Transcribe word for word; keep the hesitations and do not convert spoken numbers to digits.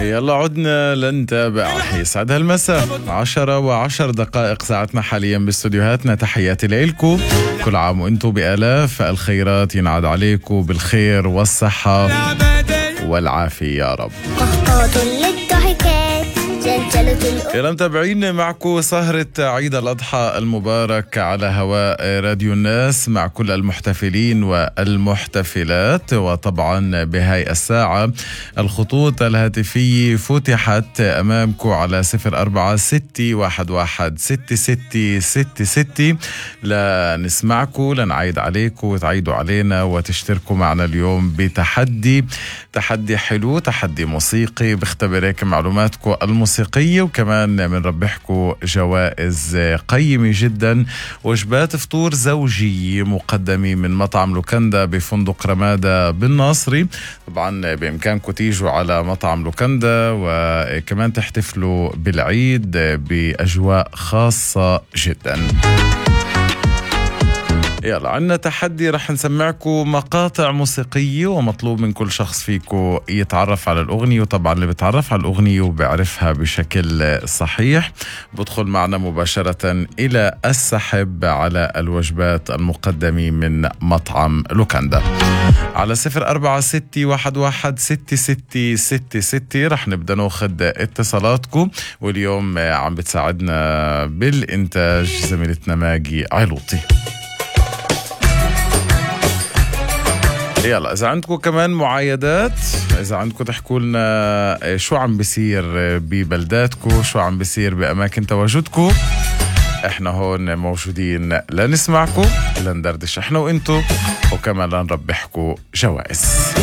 يلا عدنا لنتابع. يسعد هالمساء، عشرة وعشر دقائق ساعتنا حاليا باستوديوهاتنا. تحياتي لإلكم، كل عام وانتم بآلاف الخيرات ينعاد عليكم بالخير والصحة والعافية يا رب. يلا متابعين معكم سهرة عيد الأضحى المبارك على هواء راديو الناس مع كل المحتفلين والمحتفلات. وطبعا بهاي الساعة الخطوط الهاتفية فتحت أمامكم على صفر أربعة ستة واحد واحد ستة ستة ستة ستة لنسمعكم، لنعيد عليكم وتعيدوا علينا وتشتركوا معنا اليوم بتحدي تحدي حلو، تحدي موسيقي بختبر هيك معلوماتكم الموسيقية، وكمان بنربحكم جوائز قيمة جدا، وجبات فطور زوجية مقدمة من مطعم لوكندا بفندق رمادة بالناصري. طبعا بإمكانكم تيجوا على مطعم لوكندا وكمان تحتفلوا بالعيد بأجواء خاصة جدا. يلا عنا تحدي، رح نسمعكم مقاطع موسيقية ومطلوب من كل شخص فيكم يتعرف على الأغنية، وطبعا اللي بيتعرف على الأغنية وبيعرفها بشكل صحيح بدخل معنا مباشرة إلى السحب على الوجبات المقدمة من مطعم لوكندا على صفر أربعة ستة واحد واحد ستة ستة ستة ستة. رح نبدأ ناخد اتصالاتكم، واليوم عم بتساعدنا بالإنتاج زميلتنا ماجي علوطي. يلا إذا عندكم كمان معايدات، إذا عندكم تحكوا لنا شو عم بيصير ببلداتكم، شو عم بيصير بأماكن تواجدكم، إحنا هون موجودين لنسمعكم، لندردش إحنا وإنتو، وكمان لنربحكم جوائز.